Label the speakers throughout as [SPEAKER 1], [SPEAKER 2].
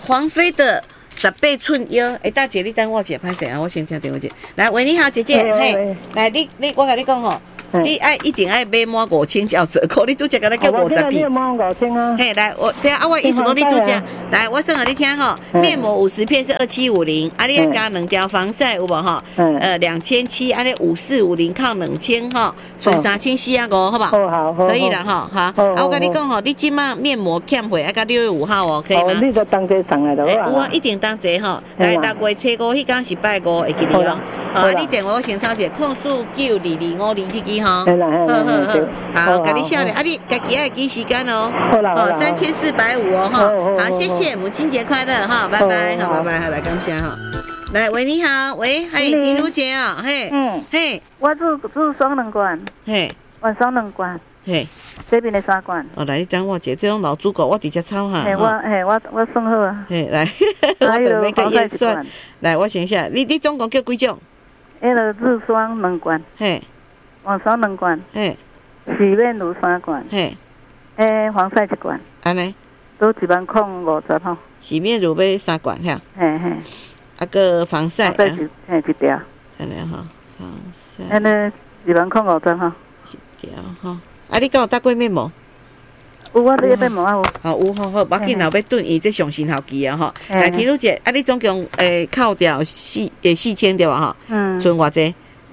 [SPEAKER 1] 黄飞的18寸腰，大姐你等我一下，歹势啊，我先听电话姐。来，喂，你好，姐姐，嘿，来，我跟你讲吼。你一定爱买满5000才有折扣，你拄则甲咱叫50片。
[SPEAKER 2] 我满5000啊。
[SPEAKER 1] 嘿，来，我意思讲你拄则，来，我算给你听吼，面膜50片是2750，你要加2条防晒有无吼？2700，你5450抗2000吼，存3450，好不好？好，可以了哈，好。我跟你讲吼，你即马面膜欠货，要到6月5号哦，可以吗？
[SPEAKER 2] 你就当这送来就好啊。
[SPEAKER 1] 有啊，一定当这吼。来，6月初5迄天是拜5，会记得哦。好，你电话我先抄者，控诉92252这支吼。好，给你笑脸，你家己爱记时间哦。3450哦，哈。好，谢谢，母亲节快乐哈，拜拜，好，拜拜，好，来感谢哈。来，喂，你好，喂，嘿，婷如姐哦，嘿，嘿，
[SPEAKER 3] 我做双人罐，
[SPEAKER 1] 嘿，
[SPEAKER 3] 晚双人罐，
[SPEAKER 1] 嘿，
[SPEAKER 3] 这边的3罐。
[SPEAKER 1] 哦，来，你等我姐，这种老主顾我直接抄哈。
[SPEAKER 3] 嘿，我算好啊。
[SPEAKER 1] 嘿，来，我等那个验算。来，我想一下，你总共叫几种？
[SPEAKER 3] 迄个日霜2罐，
[SPEAKER 1] 嘿，
[SPEAKER 3] 晚霜2罐，
[SPEAKER 1] 嘿，
[SPEAKER 3] 洗面乳3罐，
[SPEAKER 1] 嘿，
[SPEAKER 3] 防晒1罐，
[SPEAKER 1] 安尼
[SPEAKER 3] 都15000吼。
[SPEAKER 1] 洗面乳要3罐哈。
[SPEAKER 3] 嘿嘿。
[SPEAKER 1] 个防晒，
[SPEAKER 3] 嘿1条。
[SPEAKER 1] 安尼哈，防晒。
[SPEAKER 3] 安尼15000吼。
[SPEAKER 1] 1条哈。你敢有搭过面膜？
[SPEAKER 3] 有啊，你面膜啊有。
[SPEAKER 1] 好，有好，我紧后要炖伊这上新好机啊吼。来，婷如姐，你总共扣掉4000对吧哈？存偌济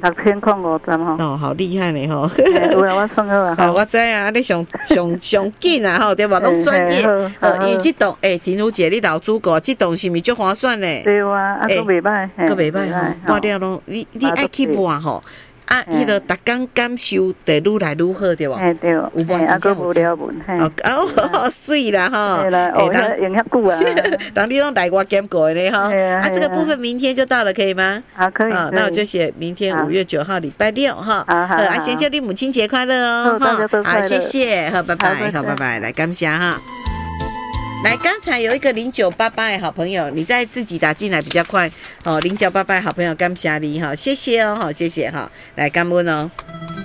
[SPEAKER 3] ？6050吼。
[SPEAKER 1] 哦，好厉害呢吼！
[SPEAKER 3] 有啊，我算好啊。
[SPEAKER 1] 好，我知啊，你上紧啊吼，对吧？拢专业。因为这栋婷如姐，你老主顾，这栋是毋是足划算呢？
[SPEAKER 3] 对啊，佫袂歹，
[SPEAKER 1] 佫袂歹吼。半了咯，你爱去换吼。迄个逐工感受得愈来愈好，对无？
[SPEAKER 3] 对，有半真无聊文。
[SPEAKER 1] 水啦吼。
[SPEAKER 3] 对啦，用遐久啊。
[SPEAKER 1] 当你拢来我检过呢吼。这个部分明天就到了，可以吗？
[SPEAKER 3] 好，可以。
[SPEAKER 1] 那我就写明天5月9号礼拜6哈。好，先祝你母亲节快乐哦。
[SPEAKER 3] 大家都快乐。
[SPEAKER 1] 好，谢谢，好，拜拜，好，拜拜，来感谢哈。来，刚才有一个0988的好朋友，你再自己打进来比较快哦。0988好朋友感谢你哈，谢谢哦，好，谢谢哈，来感恩哦。